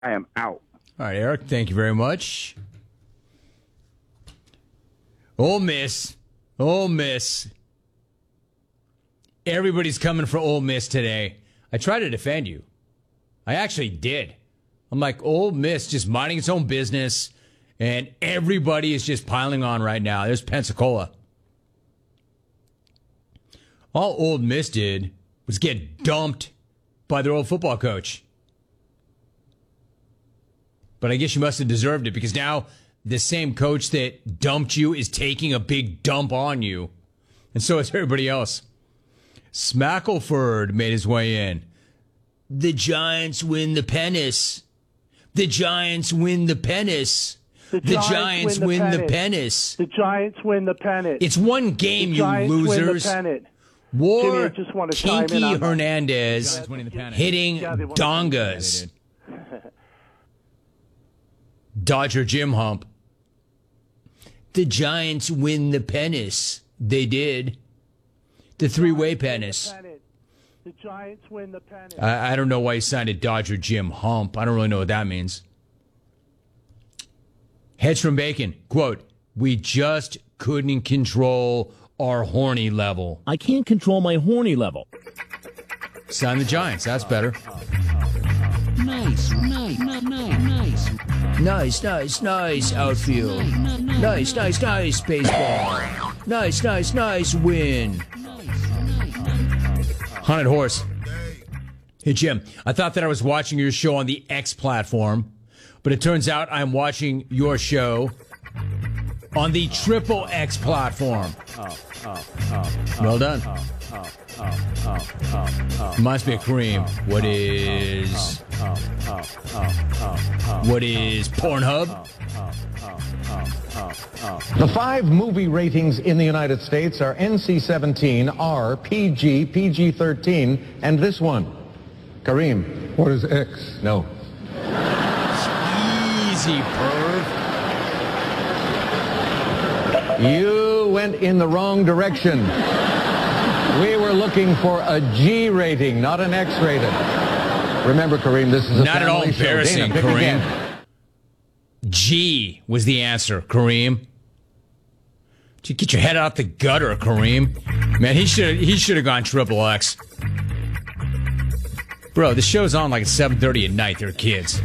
I am out. All right, Eric, thank you very much. Ole Miss. Ole Miss. Everybody's coming for Ole Miss today. I tried to defend you. I actually did. I'm like, Ole Miss just minding its own business, and everybody is just piling on right now. There's Pensacola. All Ole Miss did was get dumped by their old football coach. But I guess you must have deserved it, because now the same coach that dumped you is taking a big dump on you. And so is everybody else. Smackleford made his way in. The Giants win the pennant. The Giants win the pennant. The Giants win the pennant. The Giants win the pennant. It's one game, you losers. War Kinky Hernandez hitting dongas. Dodger Jim Hump. The Giants win the pennant. They did. The three-way pennant. The Giants win the pennant. I don't know why he signed it Dodger Jim Hump. I don't really know what that means. Heads from Bacon, quote, we just couldn't control our horny level. I can't control my horny level. Sign the Giants. That's better. Nice, outfield. Nice, baseball. Nice, win. Haunted Horse. Hey, Jim, I thought that I was watching your show on the X platform, but it turns out I'm watching your show on the Triple X platform. Well done. Reminds me of Kareem. What is Pornhub? The 5 movie ratings in the United States are NC-17, R, PG, PG-13, and this one. Kareem. What is X? No. Easy, perv. You went in the wrong direction. We were looking for a G rating, not an X rated. Remember, Kareem, this is a not at all embarrassing, Dana, Kareem. Again. G was the answer, Kareem. Get your head out the gutter, Kareem. Man, he should have gone Triple X. Bro, the show's on like at 7:30 at night. They're kids.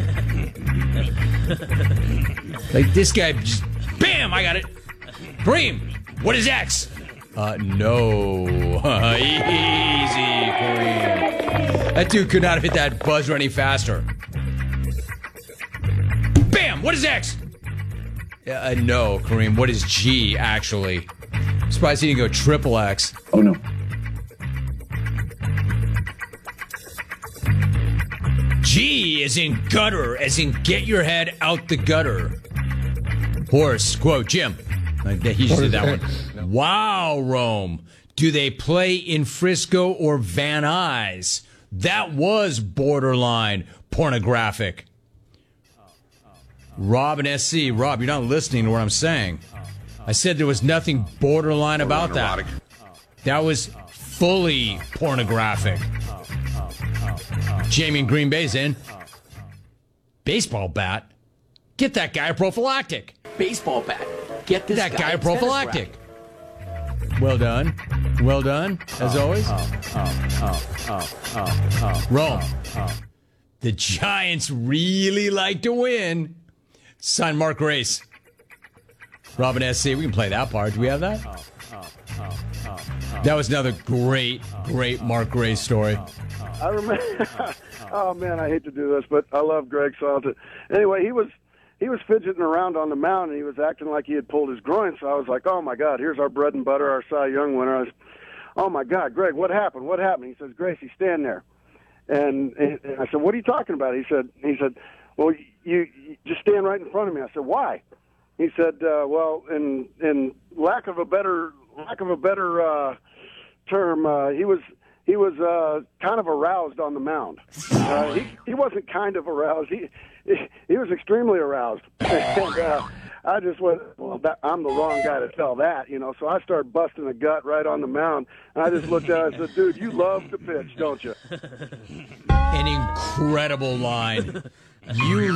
Like this guy just, bam, I got it. Kareem, what is X? No. Easy, Kareem. That dude could not have hit that buzzer any faster. Bam! What is X? No, Kareem. What is G, actually? I'm surprised he didn't go Triple X. Oh, no. G is in gutter, as in get your head out the gutter. Horse, quote, Jim. He just did that one. No. Wow, Rome. Do they play in Frisco or Van Nuys? That was borderline pornographic. Rob and SC. Rob, you're not listening to what I'm saying. I said there was nothing borderline about that. That was fully pornographic. Jamie in Green Bay's in. Baseball bat? Get that guy a prophylactic. Baseball bat. Get this that guy a prophylactic. Well done. Well done, as always. Rome. The Giants really like to win. Sign Mark Grace. Robin SC, we can play that part. Do we have that? That was another great Mark Grace story. I remember. Oh man, I hate to do this, but I love Greg Salter. Anyway, he was fidgeting around on the mound, and he was acting like he had pulled his groin. So I was like, "Oh my God, here's our bread and butter, our Cy Young winner." Oh my God, Greg, what happened? What happened? He says, "Gracie, stand there." And I said, "What are you talking about?" He said, "Well, you just stand right in front of me." I said, "Why?" He said, "Well, in lack of a better term, he was kind of aroused on the mound. He wasn't kind of aroused. He was extremely aroused." And I just went, "Well, I'm the wrong guy to tell that, you know." So I started busting a gut right on the mound. And I just looked at him and said, "Dude, you love to pitch, don't you?" An incredible line. You